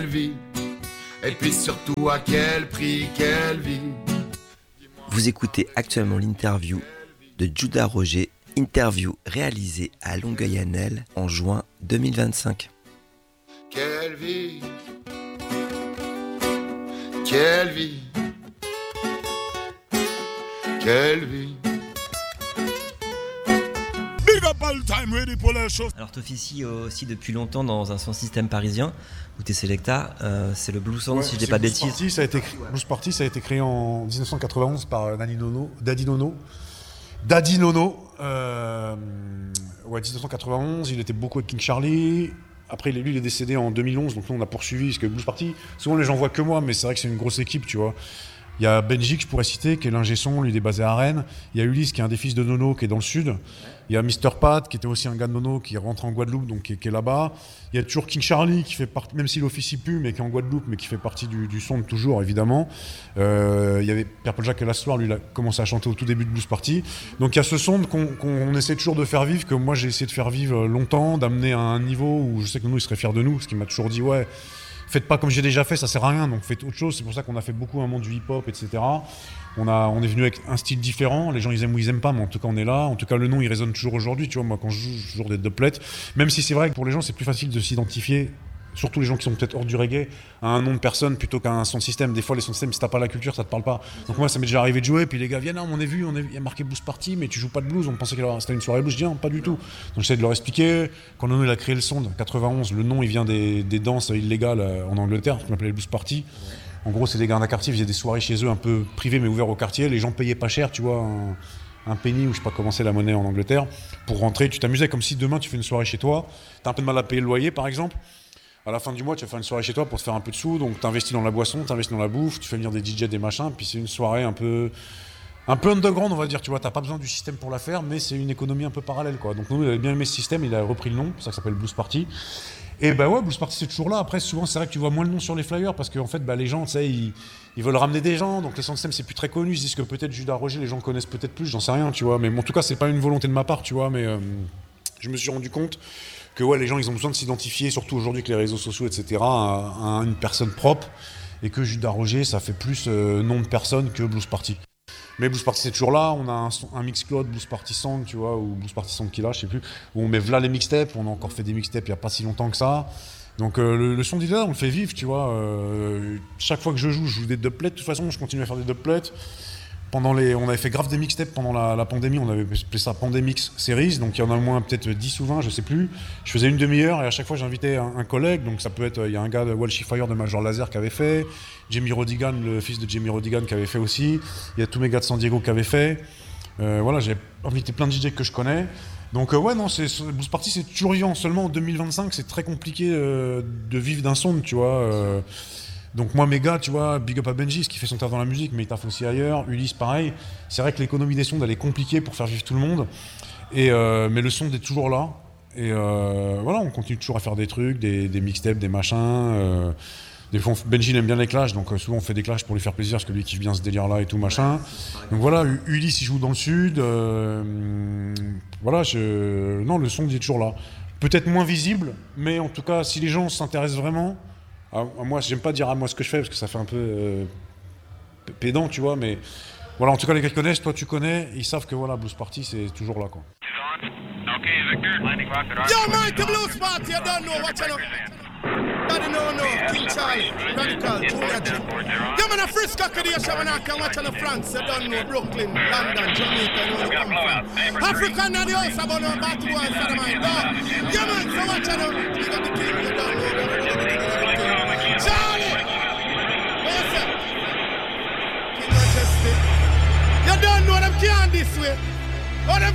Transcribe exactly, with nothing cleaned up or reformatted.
vie. Et puis surtout à quel prix, quelle vie. Vous écoutez actuellement l'interview de Judah Roger, interview réalisée à Longueuil-Annel en juin deux mille vingt-cinq. Quelle vie, quelle vie, quelle vie. Alors tu officies aussi depuis longtemps dans un son système parisien où tu es Selecta, euh, c'est le Blues Sound, ouais, si je dis pas de bêtises. Party, ça a été, Blues Party, ça a été créé en dix-neuf cent quatre-vingt-onze par Daddy Nono. Daddy Nono. Daddy Nono. Euh, ouais, dix-neuf cent quatre-vingt-onze, il était beaucoup avec King Charlie. Après, lui, il est décédé en deux mille onze, donc nous, on a poursuivi. Parce que Blues Party, souvent les gens voient que moi, mais c'est vrai que c'est une grosse équipe, tu vois. Il y a Benji, que je pourrais citer, qui est l'ingé son, lui il est basé à Rennes. Il y a Ulysse, qui est un des fils de Nono, qui est dans le sud. Il y a Mister Pat, qui était aussi un gars de Nono, qui rentre en Guadeloupe, donc qui est, qui est là-bas. Il y a toujours King Charlie, qui fait partie, même s'il officie plus, mais qui est en Guadeloupe, mais qui fait partie du, du son de toujours, évidemment. Euh, il y avait Pierre-Paul Jacques Lassoir, lui, il a commencé à chanter au tout début de Blues Party. Donc il y a ce son qu'on, qu'on essaie toujours de faire vivre, que moi j'ai essayé de faire vivre longtemps, d'amener à un niveau où je sais que Nono, il serait fier de nous, parce qu'il m'a toujours dit, ouais, faites pas comme j'ai déjà fait, ça sert à rien, donc faites autre chose. C'est pour ça qu'on a fait beaucoup un monde du hip-hop, et cetera. On, a, on est venu avec un style différent, les gens ils aiment ou ils aiment pas, mais en tout cas on est là. En tout cas le nom il résonne toujours aujourd'hui, tu vois, moi quand je joue, je joue toujours des doublets. Même si c'est vrai que pour les gens c'est plus facile de s'identifier, surtout les gens qui sont peut-être hors du reggae, à un nom de personne plutôt qu'à un son système. Des fois les son systèmes, si t'as pas la culture, ça te parle pas. Donc moi ça m'est déjà arrivé de jouer, puis les gars viennent, ah, on est vu, on est, il y a marqué Blues Party, mais tu joues pas de blues, on pensait que c'était une soirée blues. Je dis non, pas du tout. Donc j'essaie de leur expliquer. Quand Nono il a créé le son de quatre-vingt-onze, le nom il vient des, des danses illégales en Angleterre, qu'on appelait les Blues Party. En gros, c'est des gars d'un quartier, ils faisaient des soirées chez eux un peu privées mais ouvertes au quartier. Les gens payaient pas cher, tu vois, un, un penny ou je sais pas comment c'est la monnaie en Angleterre. Pour rentrer, tu t'amusais comme si demain tu fais une soirée chez toi. T'as un peu de mal à payer le loyer par exemple. À la fin du mois, tu vas faire une soirée chez toi pour te faire un peu de sous. Donc t'investis dans la boisson, t'investis dans la bouffe, tu fais venir des D J, des machins. Puis c'est une soirée un peu, un peu underground, on va dire. Tu vois, t'as pas besoin du système pour la faire, mais c'est une économie un peu parallèle, quoi. Donc nous, il avait bien aimé ce système, il a repris le nom, c'est ça que s'appelle Blues Party. Et bah ouais, Blues Party c'est toujours là. Après, souvent c'est vrai que tu vois moins le nom sur les flyers parce qu'en fait, bah, les gens, tu sais, ils, ils veulent ramener des gens. Donc les sound systems c'est plus très connu. Ils se disent que peut-être Judah Roger, les gens connaissent peut-être plus. J'en sais rien, tu vois. Mais en tout cas, c'est pas une volonté de ma part, tu vois. Mais euh, je me suis rendu compte que ouais, les gens, ils ont besoin de s'identifier, surtout aujourd'hui avec les réseaux sociaux, et cetera, à, à une personne propre. Et que Judah Roger, ça fait plus euh, nom de personne que Blues Party. Mais Blues Party c'est toujours là, on a un, un Mixcloud, Blues Party Song, tu vois, ou Blues Party Song Killa, je sais plus, où on met v'là les mixtapes, on a encore fait des mixtapes il y a pas si longtemps que ça. Donc euh, le, le son d'Ida, on le fait vivre, tu vois. Euh, chaque fois que je joue, je joue des doublets. De toute façon, je continue à faire des doublets. Pendant les, on avait fait grave des mixtapes pendant la, la pandémie. On avait appelé ça Pandemix Series. Donc il y en a au moins peut-être dix ou vingt, je sais plus. Je faisais une demi-heure et à chaque fois j'invitais un, un collègue. Donc ça peut être, il y a un gars de Walshy Fire de Major Laser qui avait fait, Jamie Rodigan, le fils de Jamie Rodigan qui avait fait aussi. Il y a tous mes gars de San Diego qui avaient fait. Euh, voilà, j'ai invité plein de D J que je connais. Donc euh, ouais, non, c'est, Blues Party c'est toujours vivant. Seulement en deux mille vingt-cinq, c'est très compliqué euh, de vivre d'un son, tu vois. Euh, donc moi, mes gars, tu vois, big up à Benji, ce qui fait son taf dans la musique, mais il taffe aussi ailleurs. Ulysse, pareil. C'est vrai que l'économie des sondes, elle est compliquée pour faire vivre tout le monde. Et, euh, mais le son est toujours là. Et euh, voilà, on continue toujours à faire des trucs, des, des mixtapes, des machins. Euh, Des fois, on, Benji il aime bien les clashs, donc euh, souvent on fait des clashs pour lui faire plaisir, parce que lui kiffe bien ce délire-là et tout, machin. Donc voilà, U- Ulysse il joue dans le sud. Euh, voilà, je... non, le son il est toujours là. Peut-être moins visible, mais en tout cas, si les gens s'intéressent vraiment, à, à moi, j'aime pas dire à moi ce que je fais, parce que ça fait un peu euh, pédant, tu vois, mais voilà, en tout cas, les gars qui connaissent, toi tu connais, ils savent que voilà, Blues Party c'est toujours là, quoi. Okay, Victor. Landing rocket on. Yo, man, the Blues Party, you don't know what you know. Daddy no no, King Charlie, Radical, Junior Jim. Yo, man, a Frisco Academy, man, I can watch on the France, you don't know, Brooklyn, London, Jamaica, you know where you come from. African and the house, about no bad boy, son of mine, dog. Yo, man, so watch on them, you got the king, you don't know. Charlie! What you say? King Majesty. You don't know them can't this way. Oh, them